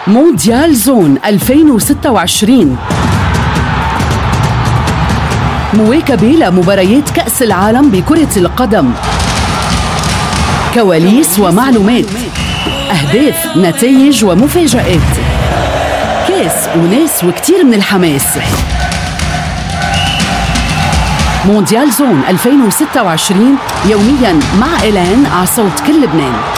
مونديال زون 2026، مواكبة لمباريات كأس العالم بكرة القدم، كواليس ومعلومات، أهداف، نتائج ومفاجآت، كاس وناس وكتير من الحماس. مونديال زون 2026 يوميا مع إيلان على صوت كل لبنان.